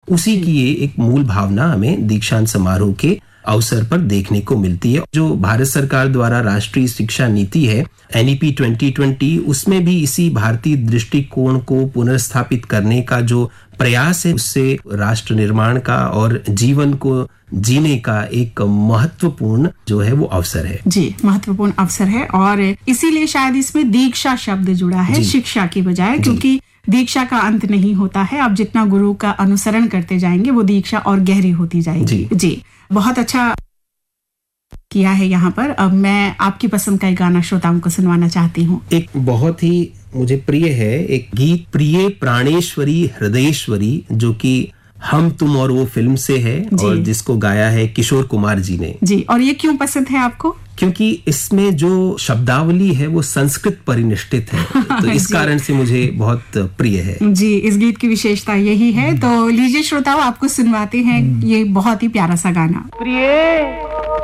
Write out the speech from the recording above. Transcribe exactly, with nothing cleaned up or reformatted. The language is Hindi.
उसी की ये एक मूल भावना हमें दीक्षांत समारोह के अवसर पर देखने को मिलती है। जो भारत सरकार द्वारा राष्ट्रीय शिक्षा नीति है N E P twenty twenty, उसमें भी इसी भारतीय दृष्टिकोण को पुनर्स्थापित करने का जो प्रयास है, उससे राष्ट्र निर्माण का और जीवन को जीने का एक महत्वपूर्ण जो है वो अवसर है। जी, महत्वपूर्ण अवसर है और इसीलिए शायद इसमें दीक्षा शब्द जुड़ा है शिक्षा की बजाय, क्योंकि दीक्षा का अंत नहीं होता है। आप जितना गुरु का अनुसरण करते जाएंगे वो दीक्षा और गहरी होती जाएगी। जी, जी बहुत अच्छा किया है यहाँ पर। अब मैं आपकी पसंद का एक गाना श्रोताओं को सुनवाना चाहती हूँ। एक बहुत ही मुझे प्रिय है एक गीत, प्रिय प्राणेश्वरी हृदयेश्वरी, जो कि हम तुम और वो फिल्म से है और जिसको गाया है किशोर कुमार जी ने। जी, और ये क्यों पसंद है आपको? क्योंकि इसमें जो शब्दावली है वो संस्कृत परिनिष्ठित है, तो इस कारण से मुझे बहुत प्रिय है। जी, इस गीत की विशेषता यही है। तो लीजिए श्रोताओं, आपको सुनवाते हैं ये बहुत ही प्यारा सा गाना। प्रिय